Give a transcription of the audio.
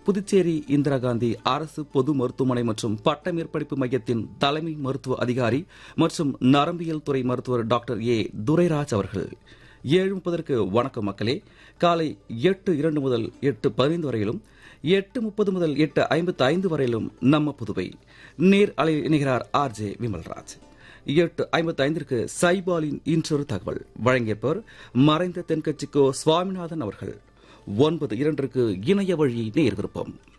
புதுச்சேரி இந்திரா காந்தி அரசு பொது மருத்துவமனை மற்றும் பட்ட மேற்படிப்பு மையத்தின் தலைமை மருத்துவ அதிகாரி மற்றும் நரம்பியல் துறை மருத்துவர் டாக்டர் ஏ துரைராஜ் அவர்கள். 7:30 வணக்கம் மக்களே. காலை 8:02 முதல் 8:15 வரையிலும் 8:30 முதல் 8:55 வரையிலும் நம்ம புதுவை நேர் அலையில் இணைகிறார் ஆர்ஜே விமல்ராஜ். 8:55 சைபாலின் இன்றொரு தகவல் வழங்கியவர் மறைந்த தென்கட்சிக்கோ சுவாமிநாதன் அவர்கள். 9:02 இணைய வழி நேர் விருப்பம்.